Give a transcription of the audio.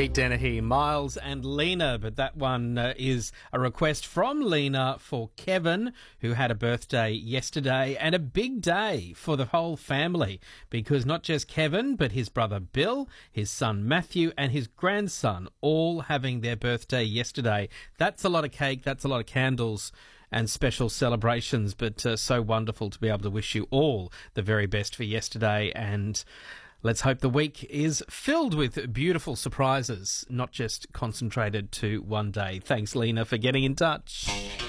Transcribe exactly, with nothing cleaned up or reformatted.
Pete Dennehy, Miles and Lena, but that one uh, is a request from Lena for Kevin, who had a birthday yesterday, and a big day for the whole family, because not just Kevin, but his brother Bill, his son Matthew, and his grandson all having their birthday yesterday. That's a lot of cake, that's a lot of candles and special celebrations, but uh, so wonderful to be able to wish you all the very best for yesterday, and let's hope the week is filled with beautiful surprises, not just concentrated to one day. Thanks, Lena, for getting in touch.